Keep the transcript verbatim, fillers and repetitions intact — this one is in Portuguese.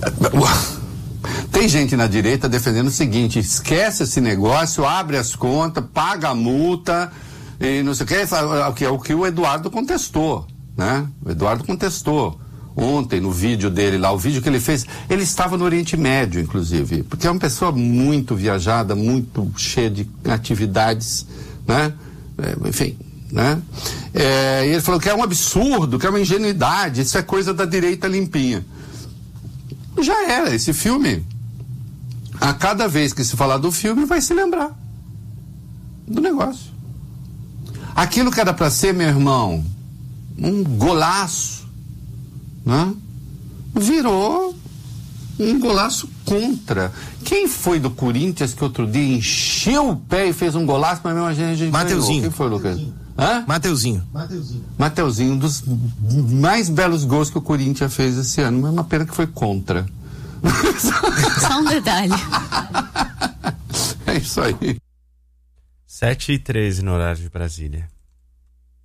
Tem gente na direita defendendo o seguinte: esquece esse negócio, abre as contas, paga a multa e não sei o que, o que, o que o Eduardo contestou, né? O Eduardo contestou ontem no vídeo dele lá, o vídeo que ele fez, ele estava no Oriente Médio, inclusive, porque é uma pessoa muito viajada, muito cheia de atividades, né? É, enfim, né? É, e ele falou que é um absurdo, que é uma ingenuidade, isso é coisa da direita limpinha. Já era, esse filme, a cada vez que se falar do filme, vai se lembrar do negócio. Aquilo que era para ser, meu irmão, um golaço, né? Virou um golaço contra. Quem foi do Corinthians que outro dia encheu o pé e fez um golaço, mas mesmo a gente Mateuzinho. Quem foi, Lucas? Hã? Mateuzinho. Mateuzinho. Mateuzinho, um dos mais belos gols que o Corinthians fez esse ano, mas uma pena que foi contra. Só um detalhe. É isso aí. sete e treze no horário de Brasília.